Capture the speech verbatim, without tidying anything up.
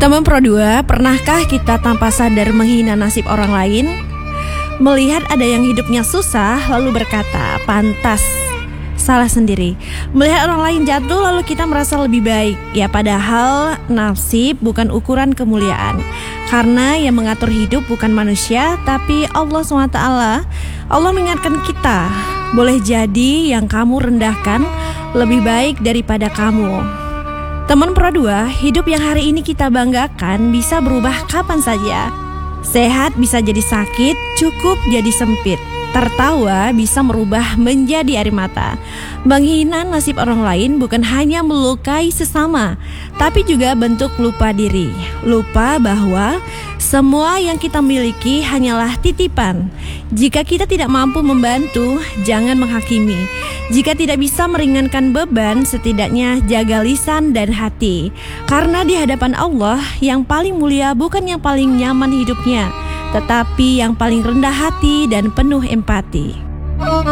Teman Pro dua, pernahkah kita tanpa sadar menghina nasib orang lain? Melihat ada yang hidupnya susah lalu berkata, pantas. Salah sendiri. Melihat orang lain jatuh lalu kita merasa lebih baik. Ya padahal nasib bukan ukuran kemuliaan. Karena yang mengatur hidup bukan manusia, tapi Allah subhanahu wa taala. Allah mengingatkan kita, boleh jadi yang kamu rendahkan lebih baik daripada kamu. Teman Pro dua, hidup yang hari ini kita banggakan bisa berubah kapan saja. Sehat bisa jadi sakit, cukup jadi sempit. Tertawa bisa merubah menjadi air mata. Menghina nasib orang lain bukan hanya melukai sesama, tapi juga bentuk lupa diri. Lupa bahwa semua yang kita miliki hanyalah titipan. Jika kita tidak mampu membantu, jangan menghakimi. Jika tidak bisa meringankan beban, setidaknya jaga lisan dan hati. Karena di hadapan Allah, yang paling mulia bukan yang paling nyaman hidupnya, tetapi yang paling rendah hati dan penuh empati.